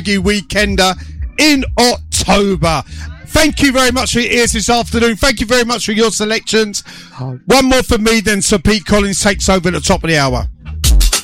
Weekender in October. Thank you very much for your ears this afternoon. Thank you very much for your selections. One more from me, then Sir Pete Collins takes over at the top of the hour.